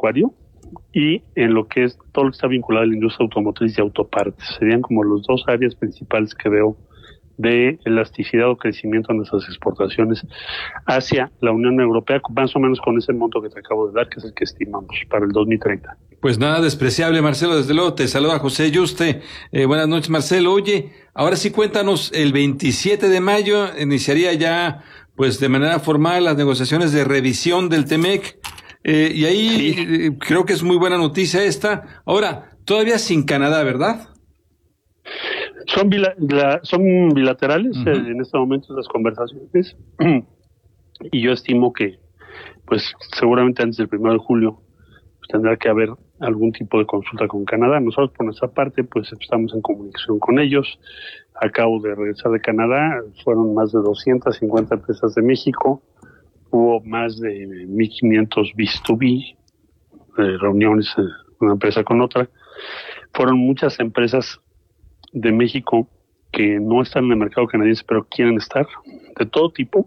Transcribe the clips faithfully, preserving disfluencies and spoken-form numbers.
agropecuario y en lo que es todo lo que está vinculado a la industria automotriz y autopartes. Serían como las dos áreas principales que veo de elasticidad o crecimiento en nuestras exportaciones hacia la Unión Europea, más o menos con ese monto que te acabo de dar, que es el que estimamos para el dos mil treinta. Pues nada despreciable, Marcelo, desde luego te saluda José Yuste. Eh, buenas noches, Marcelo. Oye, ahora sí cuéntanos, el veintisiete de mayo iniciaría ya, pues de manera formal, las negociaciones de revisión del T-M E C, eh, y ahí sí. eh, creo que es muy buena noticia esta. Ahora, todavía sin Canadá, ¿verdad? Son, bila, la, son bilaterales uh-huh. eh, en este momento las conversaciones y yo estimo que pues seguramente antes del primero de julio pues, tendrá que haber algún tipo de consulta con Canadá. Nosotros por nuestra parte pues estamos en comunicación con ellos. Acabo de regresar de Canadá, fueron más de doscientas cincuenta empresas de México, hubo más de mil quinientos B dos B, eh, reuniones eh, una empresa con otra. Fueron muchas empresas de México que no están en el mercado canadiense pero quieren estar, de todo tipo,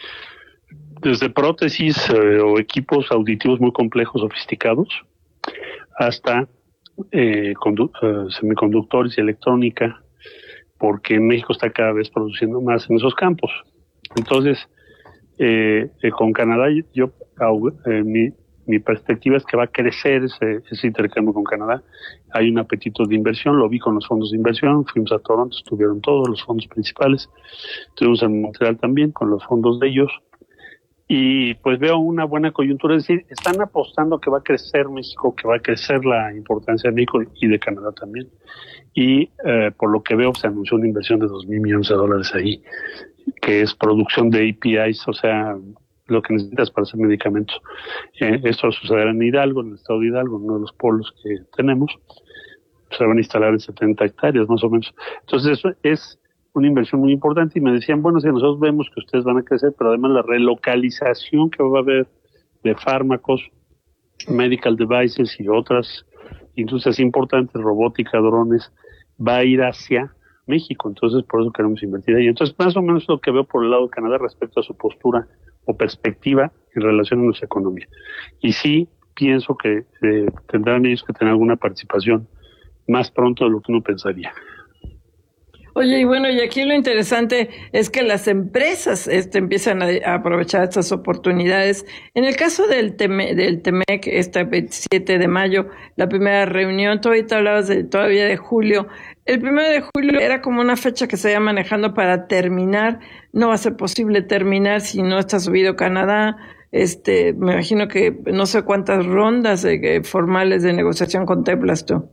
desde prótesis eh, o equipos auditivos muy complejos, sofisticados, hasta eh, condu- eh, semiconductores y electrónica, porque México está cada vez produciendo más en esos campos. Entonces, eh, eh, con Canadá, yo eh, mi Mi perspectiva es que va a crecer ese, ese intercambio con Canadá. Hay un apetito de inversión, lo vi con los fondos de inversión, fuimos a Toronto, estuvieron todos los fondos principales, estuvimos en Montreal también con los fondos de ellos, y pues veo una buena coyuntura, es decir, están apostando que va a crecer México, que va a crecer la importancia de México y de Canadá también, y eh, por lo que veo se anunció una inversión de dos mil millones de dólares ahí, que es producción de A P Is, o sea, lo que necesitas para hacer medicamentos. Eh, esto sucederá en Hidalgo, en el estado de Hidalgo, uno de los polos que tenemos. Se van a instalar en setenta hectáreas más o menos. Entonces eso es una inversión muy importante y me decían, bueno, si nosotros vemos que ustedes van a crecer, pero además la relocalización que va a haber de fármacos, medical devices y otras industrias importantes, robótica, drones, va a ir hacia México. Entonces por eso queremos invertir ahí. Entonces más o menos lo que veo por el lado de Canadá respecto a su postura o perspectiva en relación a nuestra economía. Y sí pienso que eh, tendrán ellos que tener alguna participación más pronto de lo que uno pensaría. Oye, y bueno, y aquí lo interesante es que las empresas este, empiezan a, a aprovechar estas oportunidades. En el caso del T M E, del T M E C, este veintisiete de mayo, la primera reunión, tú ahorita hablabas de, todavía de julio. El primero de julio era como una fecha que se iba manejando para terminar. No va a ser posible terminar si no está subido Canadá. Este, me imagino que no sé cuántas rondas de, de, formales de negociación contemplas tú.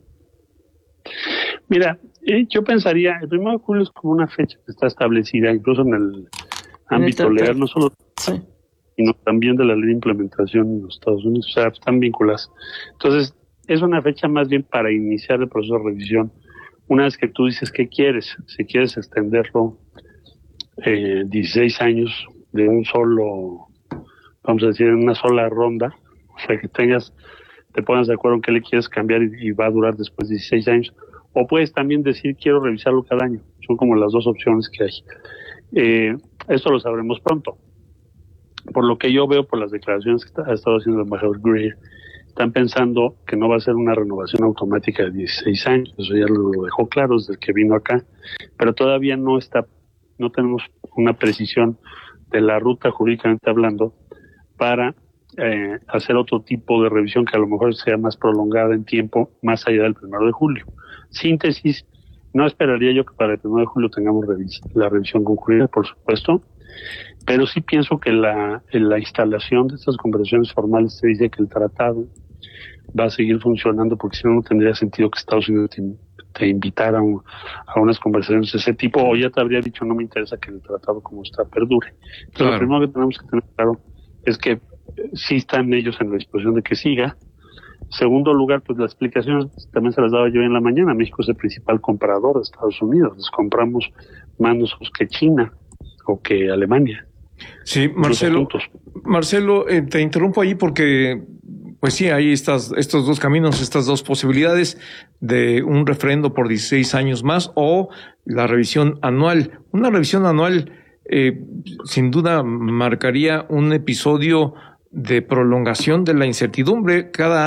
Mira, eh, yo pensaría, el primero de julio es como una fecha que está establecida incluso en el ámbito en el legal, no solo, sí. sino también de la ley de implementación en los Estados Unidos, o sea, están vinculadas. Entonces, es una fecha más bien para iniciar el proceso de revisión. Una vez que tú dices qué quieres, si quieres extenderlo eh, dieciséis años de un solo, vamos a decir, en una sola ronda, o sea, que tengas, te pongas de acuerdo en qué le quieres cambiar y, y va a durar después de dieciséis años. O puedes también decir, quiero revisarlo cada año. Son como las dos opciones que hay. Eh, esto lo sabremos pronto. Por lo que yo veo por las declaraciones que está, ha estado haciendo el embajador Greer, están pensando que no va a ser una renovación automática de dieciséis años. Eso ya lo dejó claro desde que vino acá. Pero todavía no está, no tenemos una precisión de la ruta jurídicamente hablando para eh, hacer otro tipo de revisión que a lo mejor sea más prolongada en tiempo, más allá del primero de julio. Síntesis, no esperaría yo que para el primero de julio tengamos revis- la revisión concluida, por supuesto, pero sí pienso que la, la instalación de estas conversaciones formales te dice que el tratado va a seguir funcionando, porque si no, no tendría sentido que Estados Unidos te, te invitara a, un, a unas conversaciones de ese tipo, o ya te habría dicho, no me interesa que el tratado como está perdure. Entonces, claro. Lo primero que tenemos que tener claro es que sí están ellos en la disposición de que siga. Segundo lugar, pues las explicaciones también se las daba yo en la mañana. México es el principal comprador de Estados Unidos. Les compramos más nosotros que China o que Alemania. Sí, Marcelo, Marcelo, eh, te interrumpo ahí porque, pues sí, hay estas, estos dos caminos, estas dos posibilidades de un referendo por dieciséis años más o la revisión anual. Una revisión anual, eh, sin duda, marcaría un episodio de prolongación de la incertidumbre. Cada